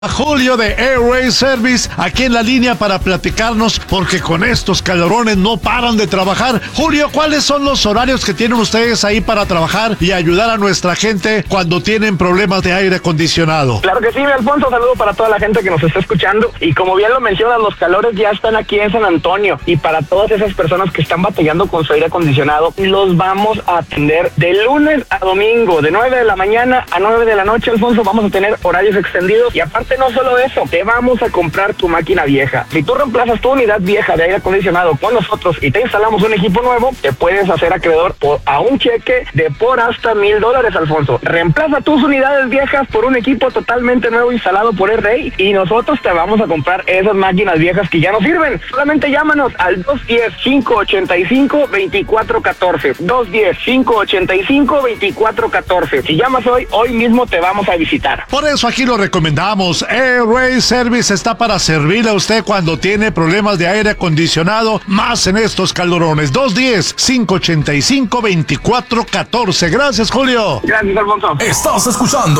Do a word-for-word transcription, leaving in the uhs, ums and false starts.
Julio de Airway Service aquí en la línea para platicarnos, porque con estos calorones no paran de trabajar. Julio, ¿cuáles son los horarios que tienen ustedes ahí para trabajar y ayudar a nuestra gente cuando tienen problemas de aire acondicionado? Claro que sí, mi Alfonso, saludo para toda la gente que nos está escuchando, y como bien lo mencionas, los calores ya están aquí en San Antonio, y para todas esas personas que están batallando con su aire acondicionado, los vamos a atender de lunes a domingo, de nueve de la mañana a nueve de la noche, Alfonso. Vamos a tener horarios extendidos, y aparte no solo eso, te vamos a comprar tu máquina vieja. Si tú reemplazas tu unidad vieja de aire acondicionado con nosotros y te instalamos un equipo nuevo, te puedes hacer acreedor por, a un cheque de por hasta mil dólares, Alfonso. Reemplaza tus unidades viejas por un equipo totalmente nuevo instalado por Airway, y nosotros te vamos a comprar esas máquinas viejas que ya no sirven. Solamente llámanos al dos uno cero, cinco ocho cinco, dos cuatro uno cuatro. dos uno cero, cinco ocho cinco, dos cuatro uno cuatro. Si llamas hoy, hoy mismo te vamos a visitar. Por eso aquí lo recomendamos. Airway Service está para servirle a usted cuando tiene problemas de aire acondicionado, más en estos calorones. dos uno cero, cinco ocho cinco, dos cuatro uno cuatro. Gracias, Julio. Gracias, Alfonso. Estás escuchando